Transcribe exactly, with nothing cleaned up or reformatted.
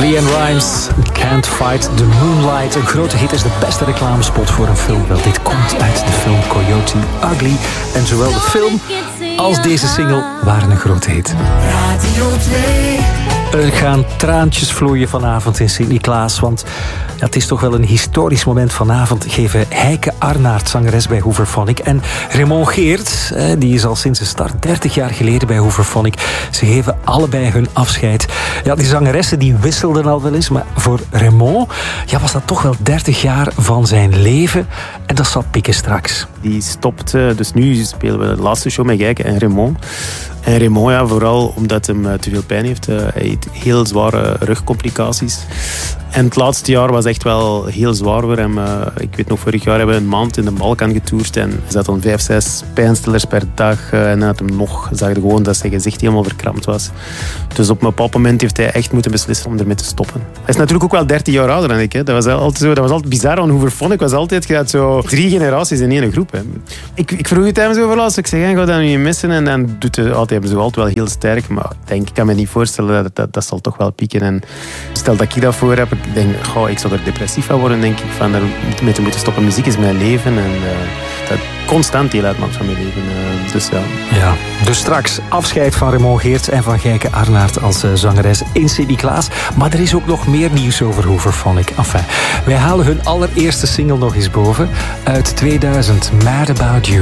LeAnn Rimes, Can't Fight the Moonlight. Een grote hit is de beste reclamespot voor een film. Wel, dit komt uit de film Coyote Ugly. En zowel de film als deze single waren een grote hit. Radio twee. Er gaan traantjes vloeien vanavond in Sint-Niklaas, want ja, het is toch wel een historisch moment. Vanavond geven Heike Arnaert, zangeres bij Hooverphonic, en Raymond Geert, die is al sinds de start dertig jaar geleden bij Hooverphonic. Ze geven allebei hun afscheid. Ja, die zangeressen die wisselden al wel eens, maar voor Raymond ja, was dat toch wel dertig jaar van zijn leven. En dat zal pikken straks. Die stopt, dus nu spelen we de laatste show met Heike en Raymond. En Raymond, ja, vooral omdat hij uh, te veel pijn heeft. Uh, hij heeft heel zware rugcomplicaties. En het laatste jaar was echt wel heel zwaar voor hem. Uh, ik weet nog, vorig jaar hebben we een maand in de Balkan getoerd. En hij zat dan vijf, zes pijnstillers per dag. Uh, en dan had hem nog, zag je gewoon dat zijn gezicht helemaal verkrampt was. Dus op een bepaald moment heeft hij echt moeten beslissen om ermee te stoppen. Hij is natuurlijk ook wel dertien jaar ouder dan ik. Hè. Dat was altijd zo, dat was altijd bizar aan Hooverphonic. Was altijd, je had zo drie generaties in één groep. Hè. Ik, ik vroeg het hem zo voor laatst. Ik zeg, ik ga dat niet missen. En dan doet hij altijd, zo altijd wel heel sterk. Maar ik denk, ik kan me niet voorstellen dat dat, dat zal toch wel pieken. En stel dat ik dat voor heb, ik denk, goh, ik zou er depressief van worden, denk ik, van er mee te moeten stoppen. Muziek is mijn leven en uh, dat constant deel uitmaakt van mijn leven. Uh, dus ja. Ja. Dus straks afscheid van Raymond Geert en van Heike Arnaert als uh, zangeres in Sint-Niklaas. Maar er is ook nog meer nieuws over Hooverphonic. Enfin, wij halen hun allereerste single nog eens boven uit tweeduizend, Mad About You.